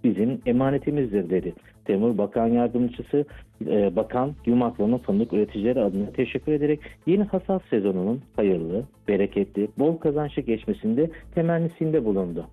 bizim emanetimizdir dedi. Temur Bakan Yardımcısı Bakan Yumaklı'nın fındık üreticileri adına teşekkür ederek yeni hasat sezonunun hayırlı, bereketli, bol kazançlı geçmesinde temennisinde bulundu.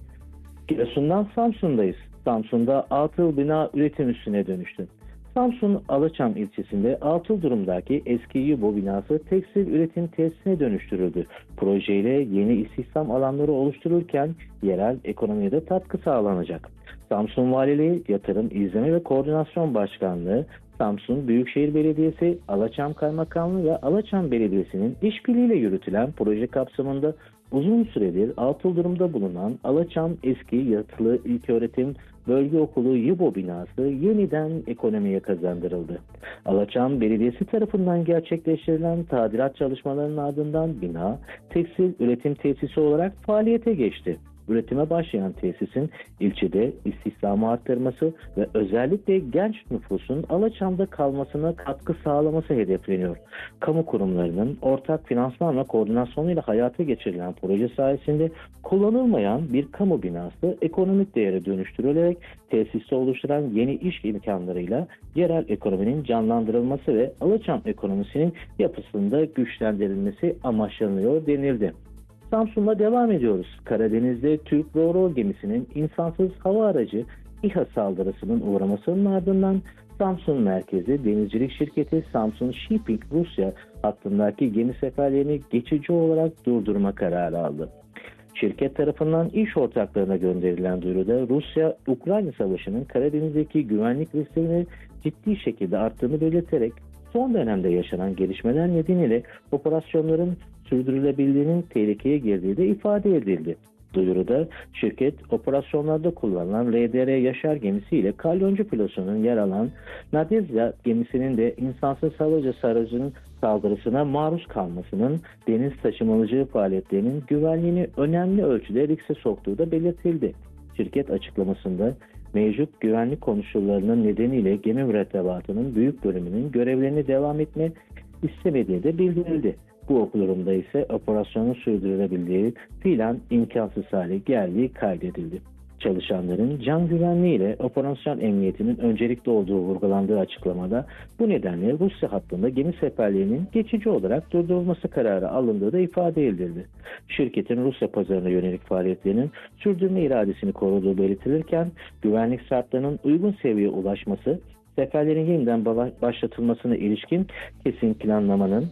Giresun'dan Samsun'dayız. Samsun'da atıl bina üretim üssüne dönüştü. Samsun Alaçam ilçesinde atıl durumdaki eski YUBO binası tekstil üretim tesisine dönüştürüldü. Projeyle yeni istihdam alanları oluştururken yerel ekonomiye de katkı sağlanacak. Samsun Valiliği Yatırım İzleme ve Koordinasyon Başkanlığı, Samsun Büyükşehir Belediyesi, Alaçam Kaymakamlığı ve Alaçam Belediyesi'nin işbirliğiyle yürütülen proje kapsamında uzun süredir atıl durumda bulunan Alaçam Eski Yatılı İlköğretim Bölge Okulu YUBO binası yeniden ekonomiye kazandırıldı. Alaçam Belediyesi tarafından gerçekleştirilen tadilat çalışmalarının ardından bina tekstil üretim tesisi olarak faaliyete geçti. Üretime başlayan tesisin ilçede istihdamı arttırması ve özellikle genç nüfusun Alaçam'da kalmasına katkı sağlaması hedefleniyor. Kamu kurumlarının ortak finansman ve koordinasyonuyla hayata geçirilen proje sayesinde kullanılmayan bir kamu binası ekonomik değere dönüştürülerek tesiste oluşturan yeni iş imkanlarıyla yerel ekonominin canlandırılması ve Alaçam ekonomisinin yapısında güçlendirilmesi amaçlanıyor denildi. Samsun'la devam ediyoruz. Karadeniz'de Türk Ro-Ro gemisinin insansız hava aracı İHA saldırısının uğramasının ardından Samsun merkezi denizcilik şirketi Samsun Shipping Rusya hattındaki gemi seferlerini geçici olarak durdurma kararı aldı. Şirket tarafından iş ortaklarına gönderilen duyuruda Rusya-Ukrayna savaşının Karadeniz'deki güvenlik risklerini ciddi şekilde arttığını belirterek son dönemde yaşanan gelişmeler nedeniyle operasyonların sürdürülebildiğinin tehlikeye girdiği de ifade edildi. Duyuruda şirket operasyonlarda kullanılan RDR Yaşar gemisiyle kalyoncu filosunun yer alan Nadezhda gemisinin de insansız havacı aracının saldırısına maruz kalmasının deniz taşımacılığı faaliyetlerinin güvenliğini önemli ölçüde riske soktuğu da belirtildi. Şirket açıklamasında mevcut güvenlik koşullarının nedeniyle gemi mürettebatının büyük bölümünün görevlerini devam etme istemediği de bildirildi. Bu durumda ise operasyonun sürdürülebildiği fiilen imkansız hale geldiği kaydedildi. Çalışanların can güvenliği ile operasyon emniyetinin öncelikli olduğu vurgulandığı açıklamada bu nedenle Rusya hattında gemi seferlerinin geçici olarak durdurulması kararı alındığı da ifade edildi. Şirketin Rusya pazarına yönelik faaliyetlerinin sürdürme iradesini koruduğu belirtilirken güvenlik şartlarının uygun seviyeye ulaşması, seferlerin yeniden başlatılmasına ilişkin kesin planlamanın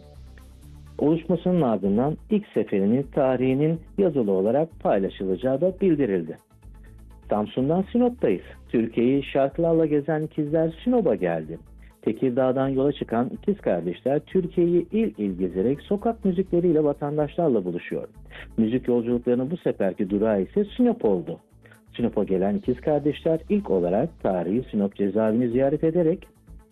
oluşmasının ardından ilk seferinin tarihinin yazılı olarak paylaşılacağı da bildirildi. Samsun'dan Sinop'tayız. Türkiye'yi şarkılarla gezen ikizler Sinop'a geldi. Tekirdağ'dan yola çıkan ikiz kardeşler Türkiye'yi il il gezerek sokak müzikleriyle vatandaşlarla buluşuyor. Müzik yolculuklarının bu seferki durağı ise Sinop oldu. Sinop'a gelen ikiz kardeşler ilk olarak tarihi Sinop cezaevini ziyaret ederek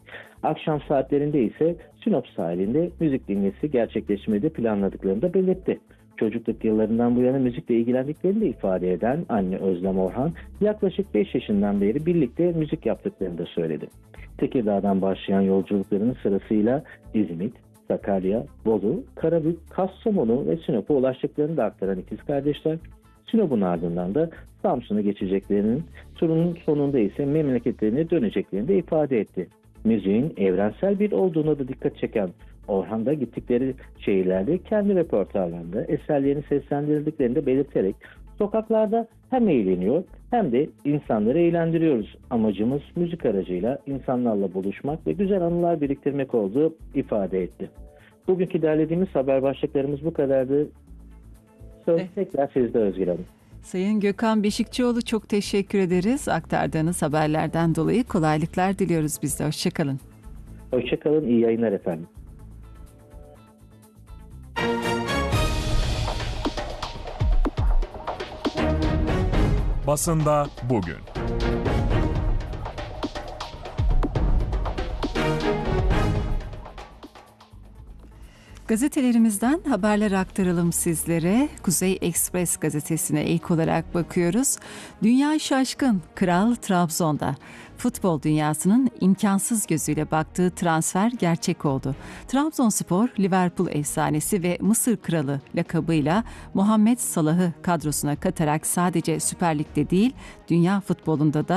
akşam saatlerinde ise Sinop sahilinde müzik dinlesi gerçekleştirmeyi de planladıklarını da belirtti. Çocukluk yıllarından bu yana müzikle ilgilendiklerini de ifade eden anne Özlem Orhan, yaklaşık 5 yaşından beri birlikte müzik yaptıklarını da söyledi. Tekirdağ'dan başlayan yolculuklarının sırasıyla İzmit, Sakarya, Bolu, Karabük, Kastamonu ve Sinop'a ulaştıklarını da aktaran ikiz kardeşler, Sinop'un ardından da Samsun'a geçeceklerinin, turunun sonunda ise memleketlerine döneceklerini de ifade etti. Müziğin evrensel bir olduğuna da dikkat çeken Orhan da gittikleri şehirlerde kendi repertuarlarında eserlerini seslendirdiklerini de belirterek sokaklarda hem eğleniyor hem de insanları eğlendiriyoruz. Amacımız müzik aracıyla insanlarla buluşmak ve güzel anılar biriktirmek olduğu ifade etti. Bugünkü derlediğimiz haber başlıklarımız bu kadardı. Söz tekrar sizde Özgür Hanım. Sayın Gökhan Beşikçioğlu, çok teşekkür ederiz. Aktardığınız haberlerden dolayı kolaylıklar diliyoruz biz de. Hoşçakalın. Hoşçakalın, iyi yayınlar efendim. Basında bugün. Gazetelerimizden haberler aktaralım sizlere. Kuzey Ekspres gazetesine ilk olarak bakıyoruz. Dünya şaşkın, Kral Trabzon'da. Futbol dünyasının imkansız gözüyle baktığı transfer gerçek oldu. Trabzonspor, Liverpool efsanesi ve Mısır Kralı lakabıyla Muhammed Salah'ı kadrosuna katarak sadece Süper Lig'de değil, dünya futbolunda da